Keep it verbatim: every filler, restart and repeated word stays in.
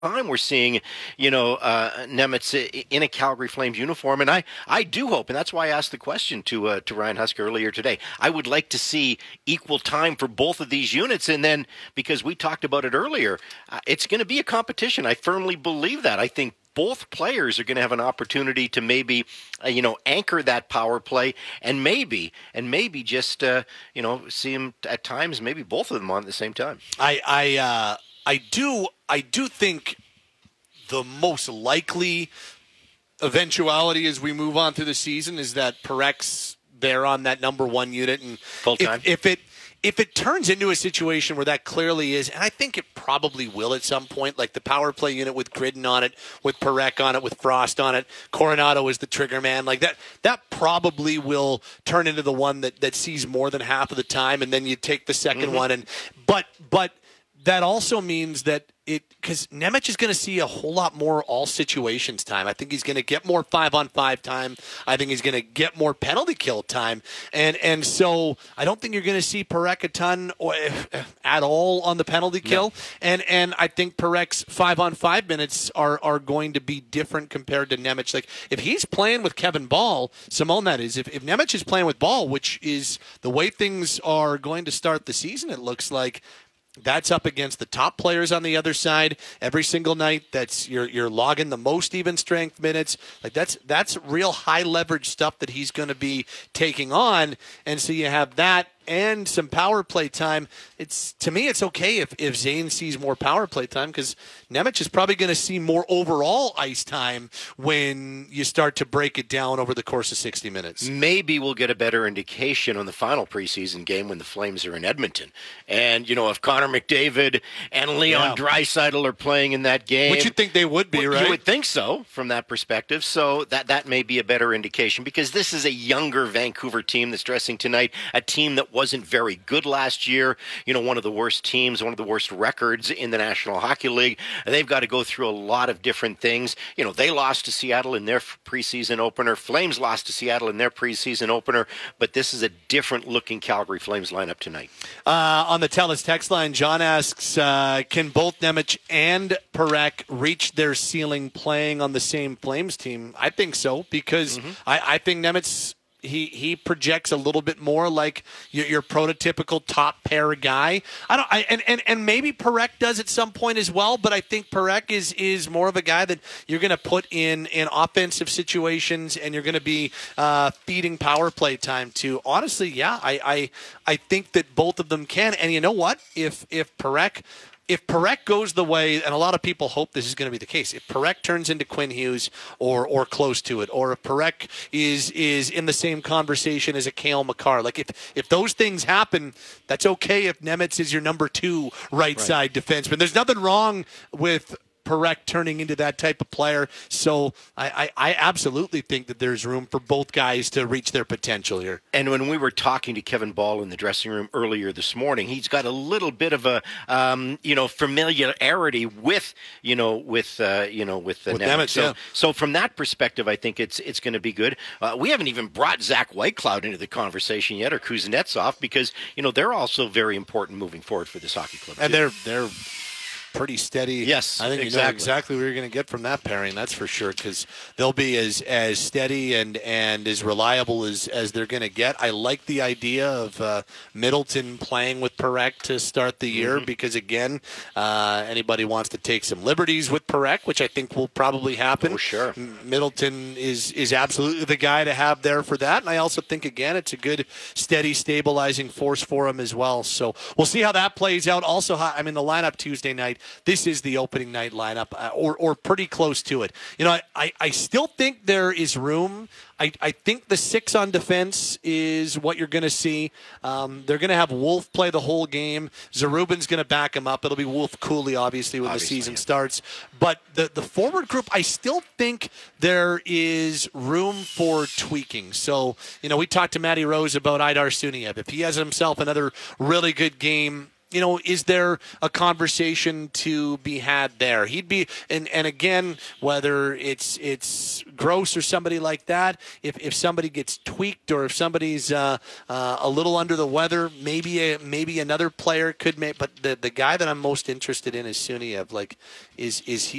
time we're seeing, you know, uh, Nemitz in a Calgary Flames uniform, and I, I do hope, and that's why I asked the question to uh, to Ryan Husk earlier today. I would like to see equal time for both of these units, and then because we talked about it earlier, uh, it's going to be a competition. I firmly believe that. I think both players are going to have an opportunity to maybe, uh, you know, anchor that power play, and maybe, and maybe just, uh, you know, see them at times, maybe both of them on at the same time. I, I, uh, I do, I do think the most likely eventuality as we move on through the season is that Parek's there on that number one unit, and full time. If, if it if it turns into a situation where that clearly is, and I think it probably will at some point, like the power play unit with Gridden on it, with Parek on it, with Frost on it, Coronado is the trigger man, like that, that probably will turn into the one that, that sees more than half of the time, and then you take the second mm-hmm. one, and but but. That also means that it because Nemec is going to see a whole lot more all situations time. I think he's going to get more five on five time. I think he's going to get more penalty kill time, and and so I don't think you're going to see Parek a ton or, at all on the penalty kill. No. And and I think Parek's five on five minutes are are going to be different compared to Nemec. Like if he's playing with Kevin Ball, Simone, that is, if if Nemec is playing with Ball, which is the way things are going to start the season, it looks like. That's up against the top players on the other side every single night. That's you're you're logging the most even strength minutes. Like that's that's real high leverage stuff that he's going to be taking on. And so you have that and some power play time. It's to me, it's okay if if Zane sees more power play time because Nemec is probably going to see more overall ice time when you start to break it down over the course of sixty minutes. Maybe we'll get a better indication on the final preseason game when the Flames are in Edmonton. And, you know, if Connor McDavid and Leon yeah. Draisaitl are playing in that game. Which you'd think they would be, well, right? You would think so from that perspective. So that, that may be a better indication because this is a younger Vancouver team that's dressing tonight, a team that wasn't very good last year. You know, one of the worst teams, one of the worst records in the National Hockey League. They've got to go through a lot of different things. You know, they lost to Seattle in their preseason opener. Flames lost to Seattle in their preseason opener. But this is a different-looking Calgary Flames lineup tonight. Uh, on the TELUS text line, John asks, uh, can both Nemec and Parek reach their ceiling playing on the same Flames team? I think so, because mm-hmm. I, I think Nemec... He he projects a little bit more like your, your prototypical top pair guy. I don't. I, and, and and maybe Parek does at some point as well. But I think Parek is is more of a guy that you're going to put in in offensive situations, and you're going to be uh, feeding power play time to. Honestly, yeah, I, I I think that both of them can. And you know what? If if Parek. If Parek goes the way, and a lot of people hope this is going to be the case, if Parek turns into Quinn Hughes or or close to it, or if Parek is is in the same conversation as a Cale Makar, like if if those things happen, that's okay if Nemec is your number two right, right. side defenseman. There's nothing wrong with Parek turning into that type of player. So I, I, I absolutely think that there's room for both guys to reach their potential here. And when we were talking to Kevin Ball in the dressing room earlier this morning, he's got a little bit of a um, you know familiarity with you know with uh, you know with the with Nemec. So, yeah. so from that perspective, I think it's it's going to be good. Uh, we haven't even brought Zach Whitecloud into the conversation yet, or Kuznetsov, because you know they're also very important moving forward for this hockey club. And too. they're they're. pretty steady. Yes, I think exactly. you know exactly what you're going to get from that pairing. That's for sure, because they'll be as as steady and and as reliable as as they're going to get. I like the idea of uh, Middleton playing with Parek to start the year mm-hmm. because again, uh, anybody wants to take some liberties with Parek, which I think will probably happen. For sure, Middleton is is absolutely the guy to have there for that, and I also think again it's a good steady stabilizing force for him as well. So we'll see how that plays out. Also, I mean the lineup Tuesday night. This is the opening night lineup, uh, or or pretty close to it. You know, I, I, I still think there is room. I, I think the six on defense is what you're going to see. Um, they're going to have Wolf play the whole game. Zarubin's going to back him up. It'll be Wolf Cooley, obviously, when obviously, the season yeah. starts. But the, the forward group, I still think there is room for tweaking. So, you know, we talked to Matty Rose about Idar Suniev. If he has himself another really good game, you know, is there a conversation to be had there? He'd be, and, and again, whether it's it's Gross or somebody like that, if, if somebody gets tweaked or if somebody's uh, uh, a little under the weather, maybe a, maybe another player could make. But the the guy that I'm most interested in is Suniev. Like, is is he